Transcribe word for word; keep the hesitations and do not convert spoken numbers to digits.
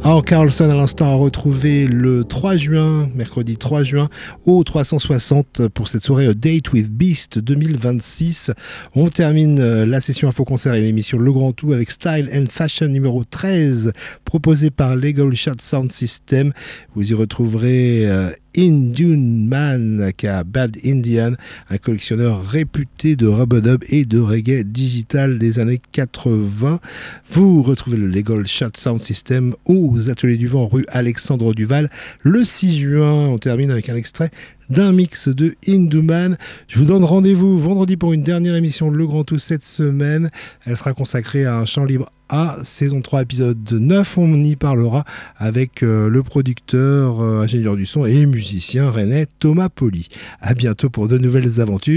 Alors Carlson à l'instant a retrouvé le trois juin, mercredi trois juin, au trois cent soixante pour cette soirée A Date with Beast deux mille vingt-six. On termine la session Info Concert et l'émission Le Grand Tout avec Style and Fashion numéro treize, proposé par Legal Shot Sound System. Vous y retrouverez euh, Indian Man, aka Bad Indian, un collectionneur réputé de rub-a-dub et de reggae digital des années quatre-vingts. Vous retrouvez le Legal Shot Sound System aux Ateliers du Vent, rue Alexandre Duval, le six juin. On termine avec un extrait d'un mix de Hinduman. Je vous donne rendez-vous vendredi pour une dernière émission de Le Grand Tout cette semaine. Elle sera consacrée à un chant libre A, saison trois, épisode neuf. On y parlera avec euh, le producteur, euh, ingénieur du son et musicien rennais Thomas Poli. À bientôt pour de nouvelles aventures.